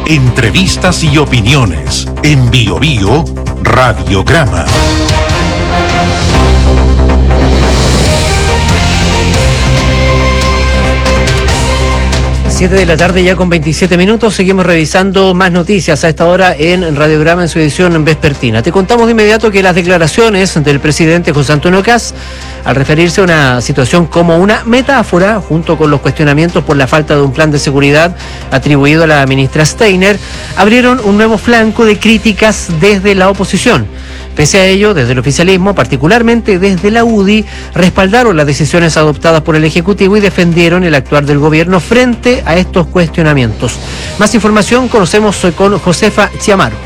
Entrevistas y opiniones en BioBio Radiograma. 7 de la tarde ya con 27 minutos, seguimos revisando más noticias a esta hora en Radiograma en su edición vespertina. Te contamos de inmediato que las declaraciones del presidente José Antonio Kast, al referirse a una situación como una metáfora, junto con los cuestionamientos por la falta de un plan de seguridad atribuido a la ministra Steiner, abrieron un nuevo flanco de críticas desde la oposición. Pese a ello, desde el oficialismo, particularmente desde la UDI, respaldaron las decisiones adoptadas por el Ejecutivo y defendieron el actuar del gobierno frente a estos cuestionamientos. Más información conocemos hoy con Josefa Chiamaro.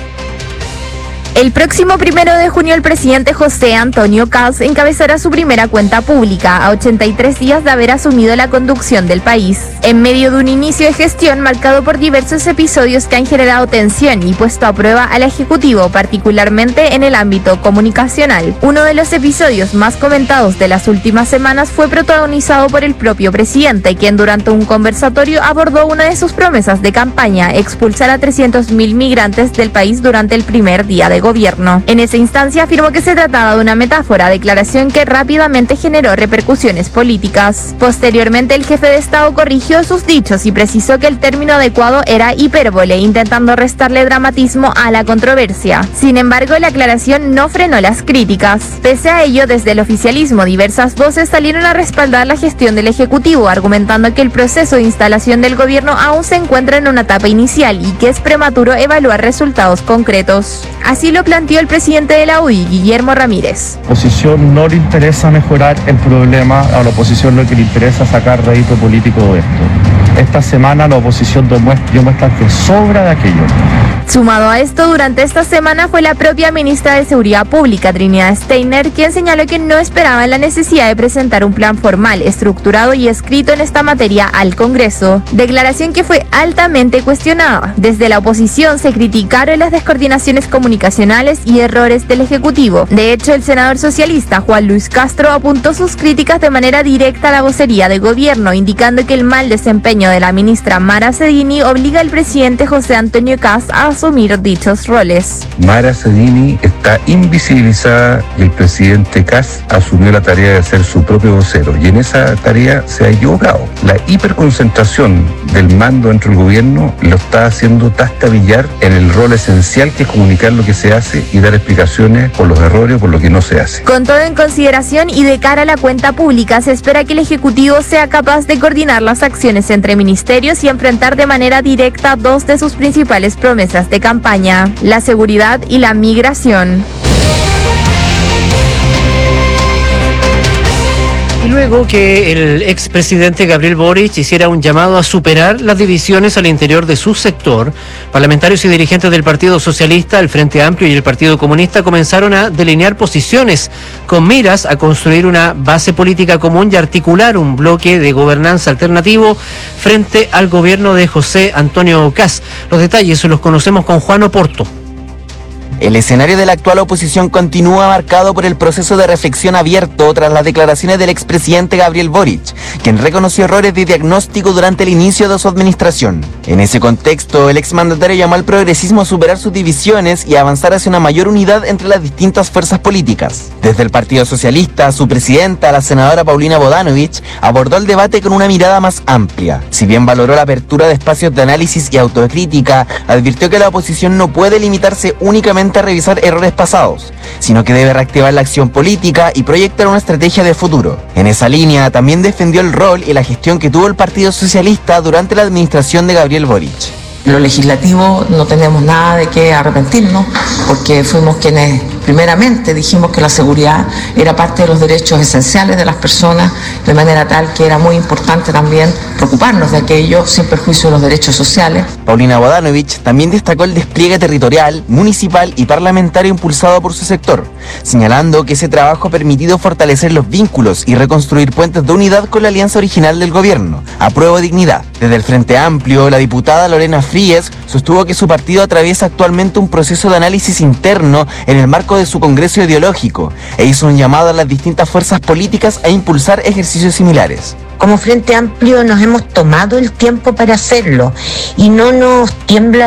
El próximo 1 de junio el presidente José Antonio Kast encabezará su primera cuenta pública, a 83 días de haber asumido la conducción del país. En medio de un inicio de gestión marcado por diversos episodios que han generado tensión y puesto a prueba al Ejecutivo, particularmente en el ámbito comunicacional. Uno de los episodios más comentados de las últimas semanas fue protagonizado por el propio presidente, quien durante un conversatorio abordó una de sus promesas de campaña: expulsar a 300.000 migrantes del país durante el primer día de gobierno. En esa instancia afirmó que se trataba de una metáfora, declaración que rápidamente generó repercusiones políticas. Posteriormente, el jefe de Estado corrigió sus dichos y precisó que el término adecuado era hipérbole, intentando restarle dramatismo a la controversia. Sin embargo, la aclaración no frenó las críticas. Pese a ello, desde el oficialismo, diversas voces salieron a respaldar la gestión del Ejecutivo, argumentando que el proceso de instalación del gobierno aún se encuentra en una etapa inicial y que es prematuro evaluar resultados concretos. Así lo planteó el presidente de la UDI, Guillermo Ramírez. A la oposición no le interesa mejorar el problema, a la oposición lo que le interesa es sacar rédito político de esto. Esta semana la oposición dio muestras de sobra de aquello. Sumado a esto, durante esta semana fue la propia ministra de Seguridad Pública, Trinidad Steiner, quien señaló que no esperaba la necesidad de presentar un plan formal, estructurado y escrito en esta materia al Congreso. Declaración que fue altamente cuestionada. Desde la oposición se criticaron las descoordinaciones comunicacionales y errores del Ejecutivo. De hecho, el senador socialista Juan Luis Castro apuntó sus críticas de manera directa a la vocería de gobierno, indicando que el mal desempeño de la ministra Mara Cedini obliga al presidente José Antonio Kast a asumir dichos roles. Mara Cedini está invisibilizada y el presidente Kast asumió la tarea de ser su propio vocero, y en esa tarea se ha equivocado. La hiperconcentración del mando dentro del gobierno lo está haciendo tastabillar en el rol esencial que es comunicar lo que se hace y dar explicaciones por los errores o por lo que no se hace. Con todo en consideración y de cara a la cuenta pública, se espera que el Ejecutivo sea capaz de coordinar las acciones entre ministerios y enfrentar de manera directa dos de sus principales promesas de campaña: la seguridad y la migración. Y luego que el expresidente Gabriel Boric hiciera un llamado a superar las divisiones al interior de su sector, parlamentarios y dirigentes del Partido Socialista, el Frente Amplio y el Partido Comunista comenzaron a delinear posiciones con miras a construir una base política común y articular un bloque de gobernanza alternativo frente al gobierno de José Antonio Kast. Los detalles los conocemos con Juan Oporto. El escenario de la actual oposición continúa marcado por el proceso de reflexión abierto tras las declaraciones del expresidente Gabriel Boric, quien reconoció errores de diagnóstico durante el inicio de su administración. En ese contexto, el exmandatario llamó al progresismo a superar sus divisiones y a avanzar hacia una mayor unidad entre las distintas fuerzas políticas. Desde el Partido Socialista, su presidenta, la senadora Paulina Bodanovich, abordó el debate con una mirada más amplia. Si bien valoró la apertura de espacios de análisis y autocrítica, advirtió que la oposición no puede limitarse únicamente a revisar errores pasados, sino que debe reactivar la acción política y proyectar una estrategia de futuro. En esa línea, también defendió el rol y la gestión que tuvo el Partido Socialista durante la administración de Gabriel Boric. En lo legislativo no tenemos nada de qué arrepentirnos, porque fuimos quienes primeramente dijimos que la seguridad era parte de los derechos esenciales de las personas, de manera tal que era muy importante también preocuparnos de aquello sin perjuicio de los derechos sociales. Paulina Bodanovich también destacó el despliegue territorial, municipal y parlamentario impulsado por su sector, señalando que ese trabajo ha permitido fortalecer los vínculos y reconstruir puentes de unidad con la alianza original del gobierno, Apruebo Dignidad. Desde el Frente Amplio, la diputada Lorena Fríes sostuvo que su partido atraviesa actualmente un proceso de análisis interno en el marco de su congreso ideológico e hizo un llamado a las distintas fuerzas políticas a impulsar ejercicios similares. Como Frente Amplio nos hemos tomado el tiempo para hacerlo y no nos tiembla